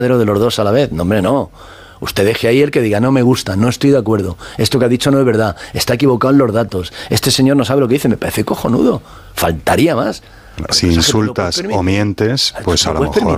de los dos a la vez. No, hombre, no. Usted deje ahí el que diga, no me gusta, no estoy de acuerdo, esto que ha dicho no es verdad, está equivocado en los datos, este señor no sabe lo que dice, me parece cojonudo, faltaría más. Si insultas o mientes, pues a lo mejor